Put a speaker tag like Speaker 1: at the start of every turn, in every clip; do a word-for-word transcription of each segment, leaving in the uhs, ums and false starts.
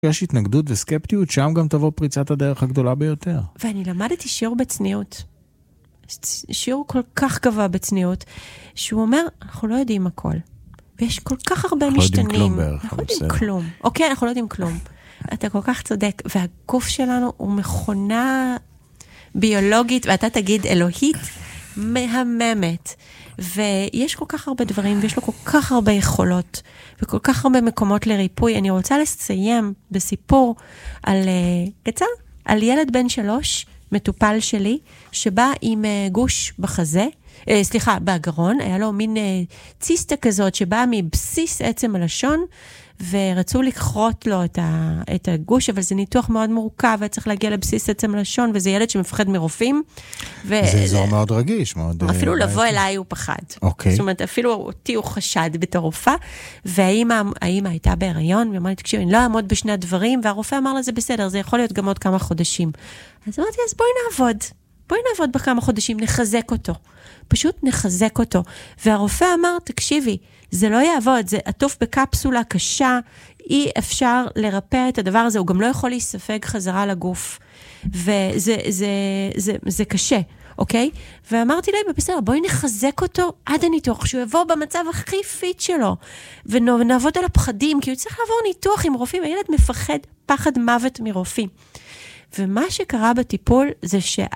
Speaker 1: יש התנגדות וסקפטיות, שם גם תבוא פריצת הדרך הגדולה ביותר.
Speaker 2: ואני למדתי שיעור בצניעות. שיעור כל כך גבוה בצניעות, שהוא אומר, אנחנו לא יודעים הכל. ויש כל כך הרבה משתנים.
Speaker 1: אנחנו לא יודעים כלום בערך.
Speaker 2: אנחנו לא יודעים כלום. אוקיי, אנחנו לא יודעים כלום. אתה כל כך צודק. והגוף שלנו הוא מכונה ביולוגית, ואתה תגיד אלוהית, מהממת. ויש כל כך הרבה דברים, ויש לו כל כך הרבה יכולות, וכל כך הרבה מקומות לריפוי. אני רוצה לסיים בסיפור על, קצר, על ילד בן שלוש, מטופל שלי, שבא עם גוש בחזה, סליחה, בגרון, היה לו מין ציסטה כזאת, שבאה מבסיס עצם הלשון, ורצו לקחות לו את, ה, את הגוש, אבל זה ניתוח מאוד מורכב, וצריך להגיע לבסיס עצם הלשון, וזה ילד שמפחד מרופאים.
Speaker 1: ו... זה אזור מאוד רגיש, מאוד...
Speaker 2: אפילו לבוא אליי הוא פחד.
Speaker 1: אוקיי.
Speaker 2: זאת אומרת, אפילו אותי הוא חשד בתור רופאה, והאמא הייתה בהיריון, ואמרה לי, תקשיב, אני לא אעמוד בשני הדברים, והרופא אמר לה, זה בסדר, זה יכול להיות גם עוד כמה חודשים. אז אמרתי, אז בואי נעבוד. בואי נעבוד בכמה חודשים, נחזק אותו. פשוט נחזק אותו. והרופא אמר, תקשיבי, זה לא יעבוד, זה עטוף בקפסולה קשה, אי אפשר לרפא את הדבר הזה, הוא גם לא יכול להיספג חזרה לגוף. וזה זה, זה, זה קשה, אוקיי? ואמרתי להם, בסדר, בואי נחזק אותו עד הניתוח, שהוא יבוא במצב הכי פיט שלו, ונעבוד על הפחדים, כי הוא צריך לעבור ניתוח עם רופאים, הילד מפחד פחד מוות מרופאים. ומה שקרה בטיפול זה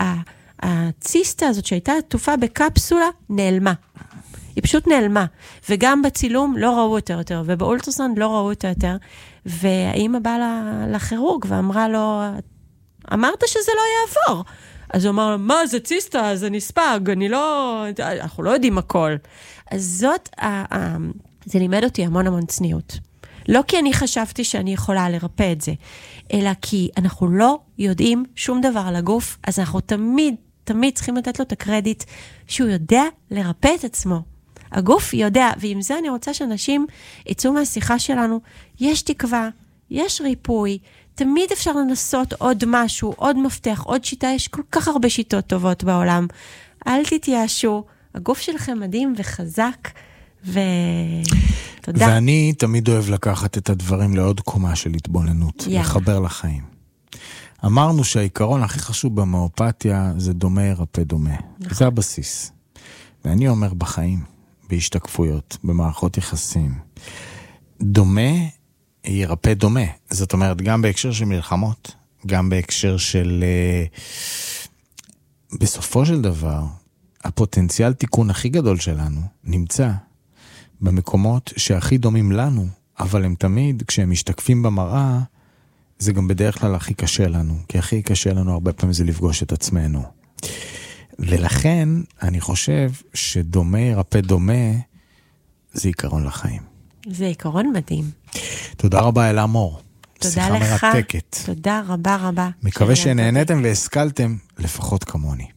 Speaker 2: שהציסטה הזאת שהייתה עטופה בקפסולה נעלמה. היא פשוט נעלמה. וגם בצילום לא ראו אותה יותר, ובאולטרסאונד לא ראו אותה יותר. והאמא באה לכירורג ואמרה לו, אמרת שזה לא יעבור. אז הוא אמר לו, מה זה ציסטה? זה נספג, אני לא, אנחנו לא יודעים הכל. אז זאת, זה לימד אותי המון המון צניעות. לא כי אני חשבתי שאני יכולה לרפא את זה, אלא כי אנחנו לא יודעים שום דבר על הגוף, אז אנחנו תמיד, תמיד צריכים לתת לו את הקרדיט שהוא יודע לרפא את עצמו. הגוף יודע, ועם זה אני רוצה שאנשים יצאו מהשיחה שלנו, יש תקווה, יש ריפוי, תמיד אפשר לנסות עוד משהו, עוד מפתח, עוד שיטה, יש כל כך הרבה שיטות טובות בעולם. אל תתייאשו, הגוף שלכם מדהים וחזק, ותודה.
Speaker 1: ואני תמיד אוהב לקחת את הדברים לעוד קומה של התבוננות, לחבר לחיים. אמרנו שהעיקרון הכי חשוב בהומאופתיה זה דומה ירפא דומה. זה הבסיס. ואני אומר בחיים, בהשתקפויות, במערכות יחסים, דומה ירפא דומה. זאת אומרת, גם בהקשר של מלחמות, גם בהקשר של... בסופו של דבר, הפוטנציאל תיקון הכי גדול שלנו נמצא במקומות שהכי דומים לנו, אבל הם תמיד, כשהם משתקפים במראה, זה גם בדרך כלל הכי קשה לנו, כי הכי קשה לנו הרבה פעמים זה לפגוש את עצמנו. ולכן אני חושב שדומה ירפא דומה, זה עיקרון לחיים.
Speaker 2: זה עיקרון מדהים.
Speaker 1: תודה רבה אלה מור.
Speaker 2: תודה לך.
Speaker 1: מרתקת.
Speaker 2: תודה רבה רבה.
Speaker 1: מקווה שנהנתם והשכלתם לפחות כמוני.